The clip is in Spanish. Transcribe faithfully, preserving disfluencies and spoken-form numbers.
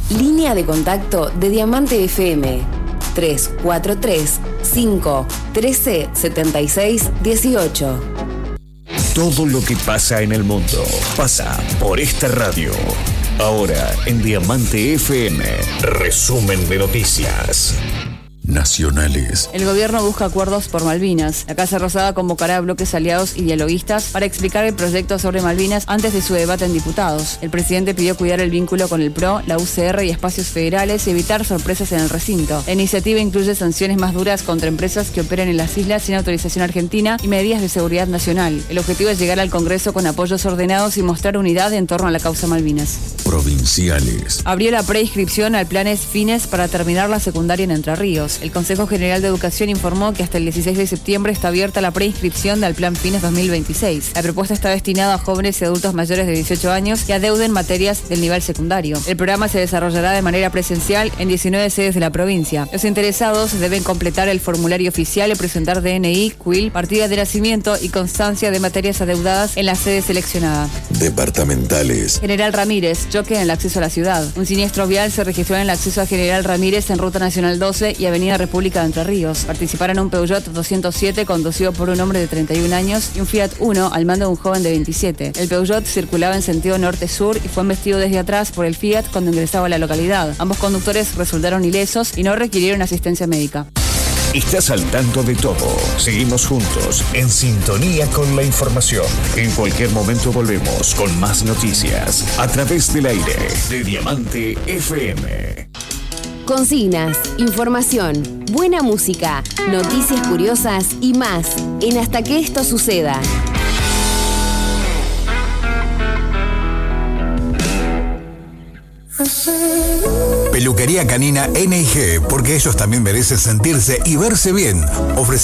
Línea de contacto de Diamante F M tres cuatro tres, cinco, uno tres, siete seis, uno ocho. Todo lo que pasa en el mundo pasa por esta radio. Ahora en Diamante F M, resumen de noticias nacionales. El gobierno busca acuerdos por Malvinas. La Casa Rosada convocará a bloques aliados y dialoguistas para explicar el proyecto sobre Malvinas antes de su debate en diputados. El presidente pidió cuidar el vínculo con el P R O, la U C R y espacios federales y evitar sorpresas en el recinto. La iniciativa incluye sanciones más duras contra empresas que operen en las islas sin autorización argentina y medidas de seguridad nacional. El objetivo es llegar al Congreso con apoyos ordenados y mostrar unidad en torno a la causa Malvinas. Provinciales. Abrió la preinscripción al Planes Fines para terminar la secundaria en Entre Ríos. El Consejo General de Educación informó que hasta el dieciséis de septiembre está abierta la preinscripción del Plan Fines dos mil veintiséis. La propuesta está destinada a jóvenes y adultos mayores de dieciocho años que adeuden materias del nivel secundario. El programa se desarrollará de manera presencial en diecinueve sedes de la provincia. Los interesados deben completar el formulario oficial y presentar D N I, C U I L, partida de nacimiento y constancia de materias adeudadas en la sede seleccionada. Departamentales. General Ramírez, choque en el acceso a la ciudad. Un siniestro vial se registró en el acceso a General Ramírez en Ruta Nacional doce y Avenida República de Entre Ríos. Participaron un Peugeot doscientos siete conducido por un hombre de treinta y un años y un Fiat Uno al mando de un joven de veintisiete. El Peugeot circulaba en sentido norte-sur y fue embestido desde atrás por el Fiat cuando ingresaba a la localidad. Ambos conductores resultaron ilesos y no requirieron asistencia médica. Estás al tanto de todo. Seguimos juntos, en sintonía con la información. En cualquier momento volvemos con más noticias a través del aire de Diamante F M. Consignas, información, buena música, noticias curiosas y más en Hasta que esto suceda. Peluquería canina N I G, porque ellos también merecen sentirse y verse bien. Ofrece